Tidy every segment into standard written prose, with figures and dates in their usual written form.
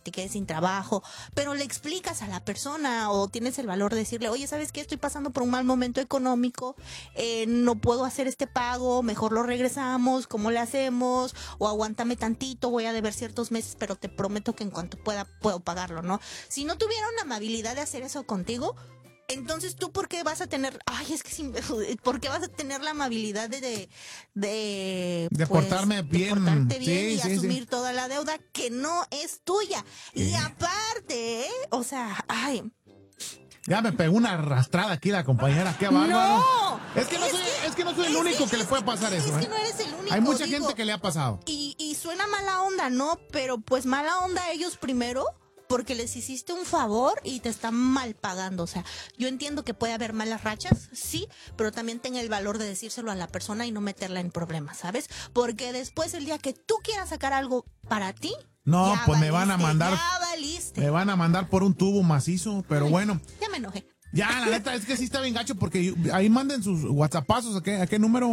te quedes sin trabajo, pero le explicas a la persona o tienes el valor de decirle, oye, ¿sabes qué? Estoy pasando por un mal momento económico, no puedo hacer este pago, mejor lo regresamos, ¿cómo le hacemos? O aguántame tantito, voy a deber ciertos meses, pero te prometo que en cuanto pueda, puedo pagarlo, ¿no? Si no tuvieron la amabilidad de hacer eso contigo, entonces tú ¿por qué vas a tener, por qué vas a tener la amabilidad de portarme bien, de portarte bien y sí, asumir toda la deuda que no es tuya? Y aparte, o sea, ya me pegó una arrastrada aquí la compañera, qué bárbaro. ¡No! Es que no soy el único que le puede pasar eso. Es que no eres el único. Hay mucha gente que le ha pasado. Y suena mala onda, ¿no? Pero pues mala onda ellos primero, porque les hiciste un favor y te están mal pagando. O sea, yo entiendo que puede haber malas rachas, sí, pero también ten el valor de decírselo a la persona y no meterla en problemas, ¿sabes? Porque después el día que tú quieras sacar algo para ti, no, pues valiste, me van a mandar. Ya valiste. Me van a mandar por un tubo macizo, pero bueno. Ya me enojé. Ya, la neta, es que sí está bien gacho porque ahí manden sus WhatsAppazos, ¿a qué número?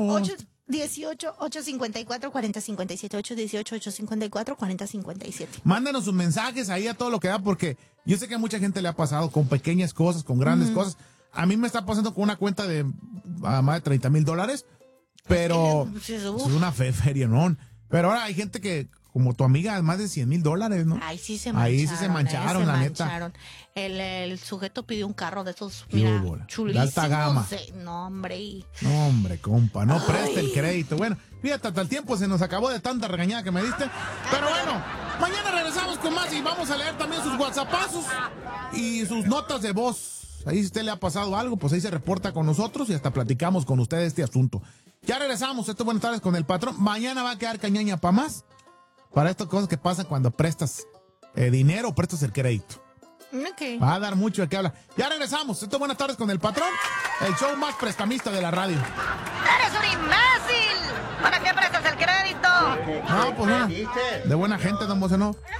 818-854-4057, 818-854-4057. Mándanos sus mensajes ahí a todo lo que da, porque yo sé que a mucha gente le ha pasado con pequeñas cosas, con grandes cosas. A mí me está pasando con una cuenta de más de $30,000, pero es una feria, ¿no? Pero ahora hay gente que, como tu amiga, más de $100,000, ¿no? Ahí sí se mancharon. Ahí sí se mancharon, la neta. El sujeto pidió un carro de esos, mira, chulísimos. De alta gama. No, hombre. No, hombre, compa, no preste el crédito. Bueno, fíjate, hasta el tiempo se nos acabó de tanta regañada que me diste. Pero bueno, mañana regresamos con más y vamos a leer también sus WhatsAppazos y sus notas de voz. Ahí si usted le ha pasado algo, pues ahí se reporta con nosotros y hasta platicamos con usted de este asunto. Ya regresamos, esto Buenas Tardes con el Patrón. Mañana va a quedar cañaña para más. Para estas cosas que pasan cuando prestas dinero o prestas el crédito. Okay. Va a dar mucho de qué hablar. Ya regresamos. Esto es Buenas Tardes con el Patrón, el show más prestamista de la radio. ¡Eres un imbécil! ¿Para qué prestas el crédito? No, pues no. De buena gente, don Mocenó.